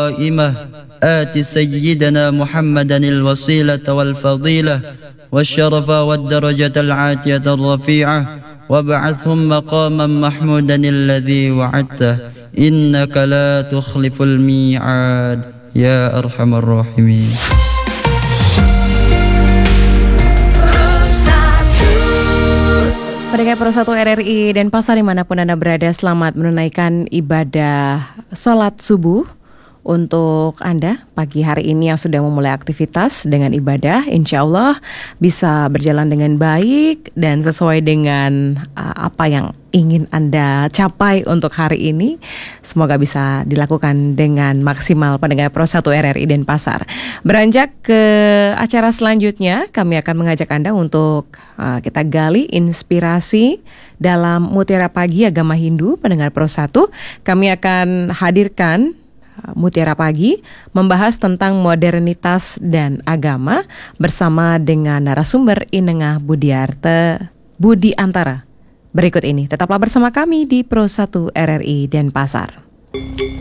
قائمة آت سيدنا محمدا الوسيلة والفضيلة والشرف والدرجة العاتية الرفيعة وابعثهم مقاما محمودا الذي وعدته إنك لا تخلف الميعاد يا أرحم الراحمين. Pendengar Pro 1 RRI Denpasar dimanapun Anda berada, selamat menunaikan ibadah sholat subuh. Untuk Anda pagi hari ini yang sudah memulai aktivitas dengan ibadah, insya Allah bisa berjalan dengan baik dan sesuai dengan apa yang ingin Anda capai untuk hari ini. Semoga bisa dilakukan dengan maksimal pendengar Pro 1 RRI Denpasar. Beranjak ke acara selanjutnya, kami akan mengajak Anda untuk kita gali inspirasi dalam Mutiara Pagi Agama Hindu. Pendengar Pro 1, kami akan hadirkan Mutiara Pagi membahas tentang modernitas dan agama bersama dengan narasumber Inengah Budi Antara. Berikut ini, tetaplah bersama kami di Pro 1 RRI Denpasar.